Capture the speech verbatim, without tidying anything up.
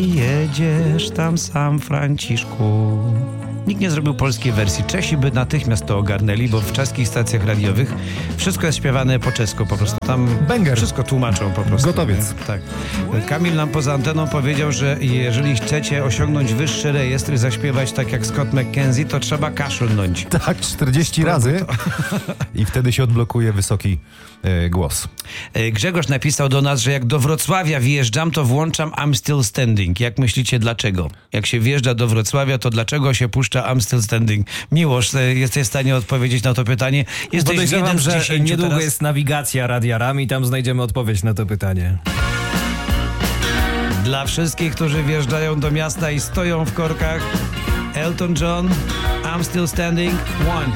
Jedziesz tam sam, Franciszku. Nikt nie zrobił polskiej wersji. Czesi by natychmiast to ogarnęli, bo w czeskich stacjach radiowych wszystko jest śpiewane po czesku. Po prostu tam Banger. wszystko tłumaczą po prostu. Gotowiec. Nie? Tak. Kamil nam poza anteną powiedział, że jeżeli chcecie osiągnąć wyższy rejestr i zaśpiewać tak jak Scott McKenzie, to trzeba kaszlnąć. Tak, czterdzieści razy i wtedy się odblokuje wysoki e, głos. Grzegorz napisał do nas, że jak do Wrocławia wjeżdżam, to włączam I'm Still Standing. Jak myślicie, dlaczego? Jak się wjeżdża do Wrocławia, to dlaczego się puszcza I'm Still Standing? Miłosz, jesteś w stanie odpowiedzieć na to pytanie? Jesteś Podejrzewam, jeden z że dziesięciu niedługo teraz. jest nawigacja radiarami, tam znajdziemy odpowiedź na to pytanie. Dla wszystkich, którzy wjeżdżają do miasta i stoją w korkach, Elton John, I'm Still Standing, one.